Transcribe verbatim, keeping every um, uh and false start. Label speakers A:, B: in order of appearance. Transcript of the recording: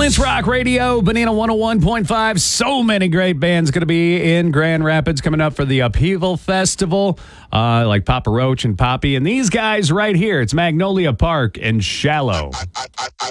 A: It's Rock Radio, Banana one oh one point five. So many great bands going to be in Grand Rapids coming up for the Upheaval Festival, uh, like Papa Roach and Poppy. And these guys right here, it's Magnolia Park and Shallow.
B: I, I,